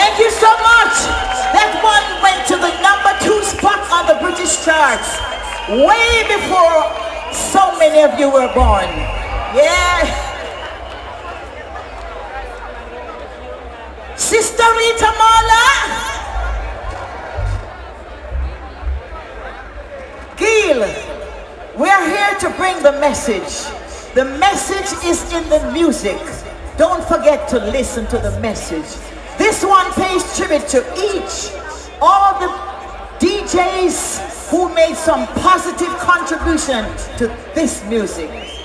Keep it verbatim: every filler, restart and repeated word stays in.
Thank you so much. That one went to the number two spot on the British charts. Way before so many of you were born. Yeah. Sister Rita Mala. Gil, we're here to bring the message. The message is in the music. Don't forget to listen to the message. This one pays tribute to each, all the D Js who made some positive contribution to this music.